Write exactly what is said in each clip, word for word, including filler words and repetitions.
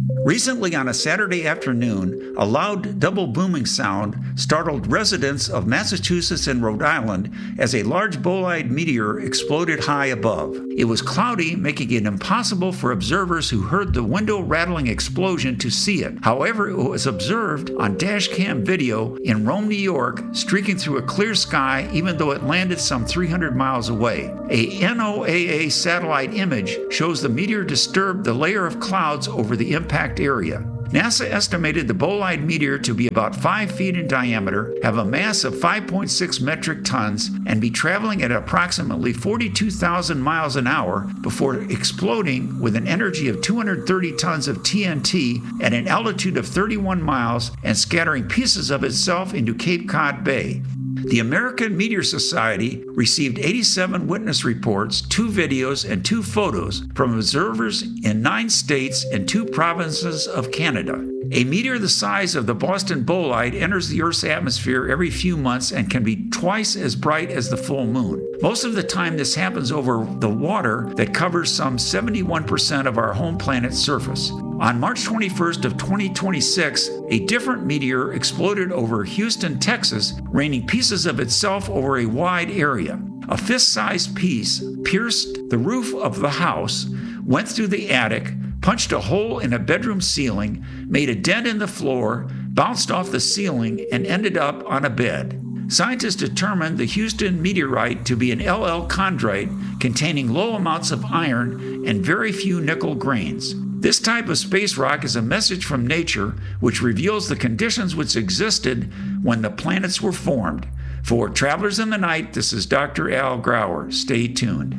Recently, on a Saturday afternoon, a loud double booming sound startled residents of Massachusetts and Rhode Island as a large bolide meteor exploded high above. It was cloudy, making it impossible for observers who heard the window-rattling explosion to see it. However, it was observed on dashcam video in Rome, New York, streaking through a clear sky even though it landed some three hundred miles away. A NOAA satellite image shows the meteor disturbed the layer of clouds over the impact area. NASA estimated the bolide meteor to be about five feet in diameter, have a mass of five point six metric tons, and be traveling at approximately forty-two thousand miles an hour before exploding with an energy of two hundred thirty tons of T N T at an altitude of thirty-one miles and scattering pieces of itself into Cape Cod Bay. The American Meteor Society received eighty-seven witness reports, two videos, and two photos from observers in nine states and two provinces of Canada. A meteor the size of the Boston bolide enters the Earth's atmosphere every few months and can be twice as bright as the full moon. Most of the time, this happens over the water that covers some seventy-one percent of our home planet's surface. On March twenty-first of twenty twenty-six, a different meteor exploded over Houston, Texas, raining pieces of itself over a wide area. A fist-sized piece pierced the roof of the house, went through the attic, punched a hole in a bedroom ceiling, made a dent in the floor, bounced off the ceiling, and ended up on a bed. Scientists determined the Houston meteorite to be an L L chondrite containing low amounts of iron and very few nickel grains. This type of space rock is a message from nature which reveals the conditions which existed when the planets were formed. For Travelers in the Night, this is Doctor Al Grauer. Stay tuned.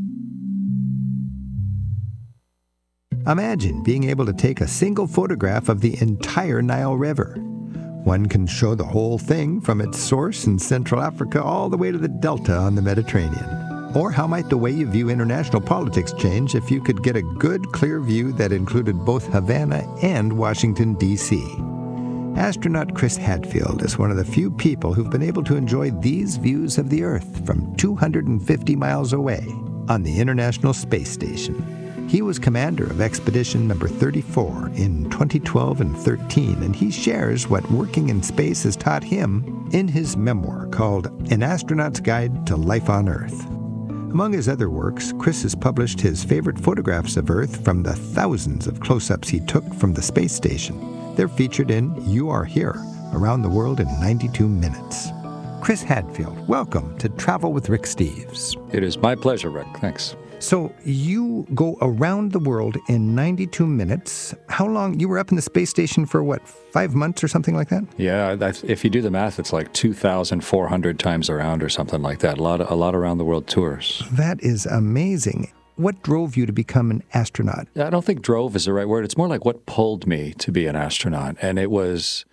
Imagine being able to take a single photograph of the entire Nile River. One can show the whole thing from its source in Central Africa all the way to the Delta on the Mediterranean. Or how might the way you view international politics change if you could get a good, clear view that included both Havana and Washington, D C? Astronaut Chris Hadfield is one of the few people who've been able to enjoy these views of the Earth from two hundred fifty miles away on the International Space Station. He was commander of Expedition Number thirty-four in twenty twelve and thirteen, and he shares what working in space has taught him in his memoir called An Astronaut's Guide to Life on Earth. Among his other works, Chris has published his favorite photographs of Earth from the thousands of close-ups he took from the space station. They're featured in You Are Here, Around the World in ninety-two minutes. Chris Hadfield, welcome to Travel with Rick Steves. It is my pleasure, Rick. Thanks. So you go around the world in ninety-two minutes. How long? You were up in the space station for, what, five months or something like that? Yeah, that's, if you do the math, it's like two thousand four hundred times around or something like that. A lot, of, a lot around the world tours. That is amazing. What drove you to become an astronaut? I don't think drove is the right word. It's more like what pulled me to be an astronaut. And it was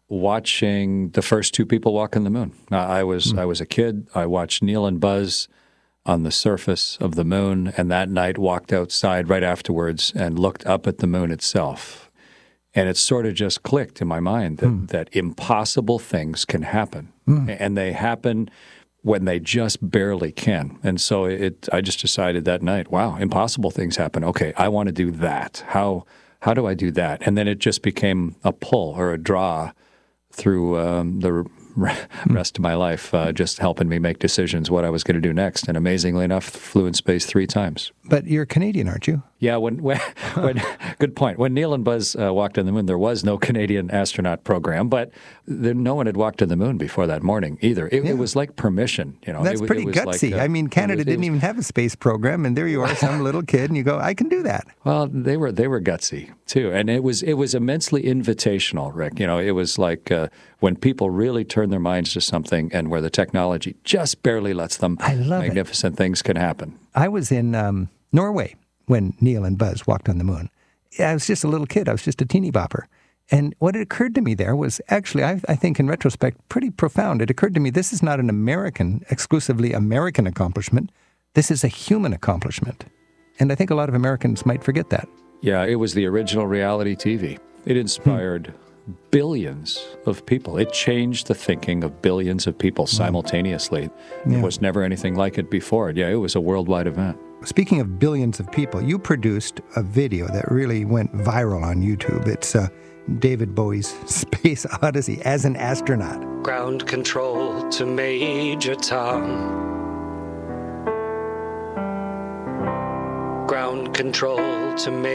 watching the first two people walk on the moon. I was, mm. I was a kid. I watched Neil and Buzz on the surface of the moon, and that night walked outside right afterwards and looked up at the moon itself. And it sort of just clicked in my mind that, mm. that impossible things can happen. Mm. And they happen when they just barely can. And so it, I just decided that night, wow, impossible things happen. Okay, I want to do that. How, how do I do that? And then it just became a pull or a draw through um, the rest of my life, uh, just helping me make decisions what I was going to do next. And amazingly enough, flew in space three times. But you're Canadian, aren't you? Yeah, when, when, when good point. When Neil and Buzz uh, walked on the moon, there was no Canadian astronaut program, but there, no one had walked on the moon before that morning either. It, yeah. it was like permission. You know, That's it, pretty it was gutsy. Like, uh, I mean, Canada was, didn't was, even have a space program, and there you are, some little kid, and you go, I can do that. Well, they were they were gutsy too, and it was it was immensely invitational, Rick. You know, it was like uh, when people really turn their minds to something, and where the technology just barely lets them. I love magnificent it. things can happen. I was in um, Norway when Neil and Buzz walked on the moon. I was just a little kid. I was just a teeny bopper. And what occurred to me there was actually, I, I think in retrospect, pretty profound. It occurred to me this is not an American, exclusively American accomplishment. This is a human accomplishment. And I think a lot of Americans might forget that. Yeah, it was the original reality T V. It inspired hmm. billions of people. It changed the thinking of billions of people simultaneously. Yeah. There was never anything like it before. Yeah, it was a worldwide event. Speaking of billions of people, you produced a video that really went viral on YouTube. It's uh, David Bowie's Space Odyssey as an astronaut. Ground control to Major Tom. Ground control to Major